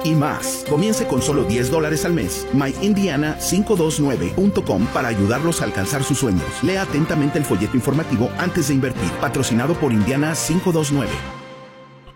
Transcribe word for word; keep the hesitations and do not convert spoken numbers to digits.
y más. Comience con solo diez dólares al mes. my indiana quinientos veintinueve punto com para ayudarlos a alcanzar sus sueños. Lea atentamente el folleto informativo antes de invertir. Patrocinado por Indiana quinientos veintinueve.